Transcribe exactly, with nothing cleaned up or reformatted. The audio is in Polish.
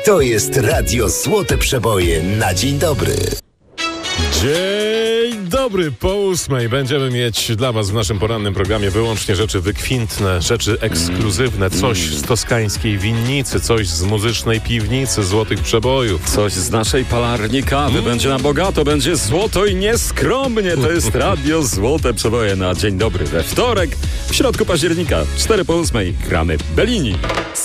To jest Radio Złote Przeboje na dzień dobry. Dzień dobry, po ósmej będziemy mieć dla Was w naszym porannym programie wyłącznie rzeczy wykwintne, rzeczy ekskluzywne, coś z toskańskiej winnicy, coś z muzycznej piwnicy Złotych Przebojów. Coś z naszej palarni kawy. Będzie na bogato, będzie złoto i nieskromnie. To jest Radio Złote Przeboje na dzień dobry we wtorek, w środku października, cztery po ósmej, gramy Bellini.